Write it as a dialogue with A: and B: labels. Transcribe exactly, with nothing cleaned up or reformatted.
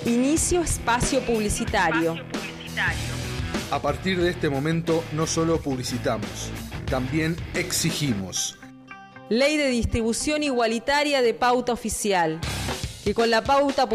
A: Inicio espacio publicitario.
B: Espacio publicitario.
C: A partir de este momento no solo publicitamos, también exigimos.
A: Ley de distribución igualitaria de pauta oficial. Que con la pauta